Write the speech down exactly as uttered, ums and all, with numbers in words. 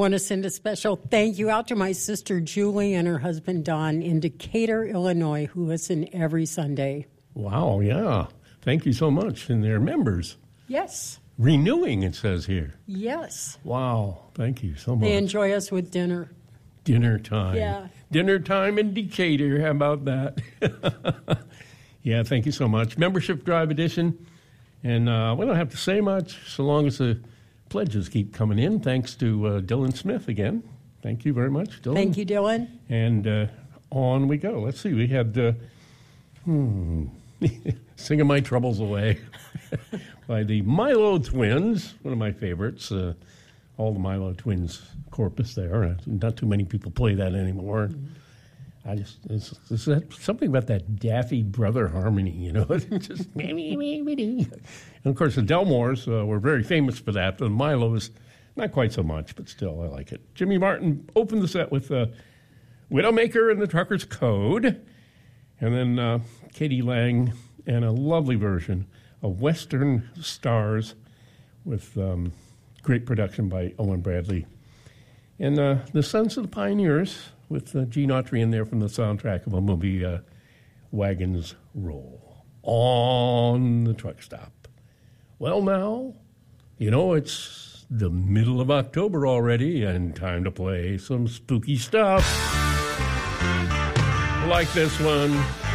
want to send a special thank you out to my sister Julie and her husband Don in Decatur, Illinois, who listen every Sunday. Wow, yeah. Thank you so much. And they're members. Yes. Renewing, it says here. Yes. Wow, thank you so much. They enjoy us with dinner. Dinner time. Yeah. Dinner time in Decatur. How about that? Yeah, thank you so much. Membership Drive Edition. And uh, we don't have to say much so long as the pledges keep coming in. Thanks to uh, Dylan Smith again. Thank you very much, Dylan. Thank you, Dylan. And uh, on we go. Let's see. We had uh, hmm, Singing My Troubles Away by the Milo Twins, one of my favorites. Uh, all the Milo Twins corpus there. Not too many people play that anymore. Mm-hmm. I just, it's, it's that, something about that daffy brother harmony, you know. Just and of course, the Delmores uh, were very famous for that. The Milos, not quite so much, but still, I like it. Jimmy Martin opened the set with uh, Widowmaker and the Trucker's Code. And then uh, Katie Lang and a lovely version of Western Stars with um, great production by Owen Bradley. And uh, the Sons of the Pioneers with uh, Gene Autry in there from the soundtrack of a movie, uh, Wagons Roll, on the truck stop. Well, now, you know, it's the middle of October already, and time to play some spooky stuff. Like this one.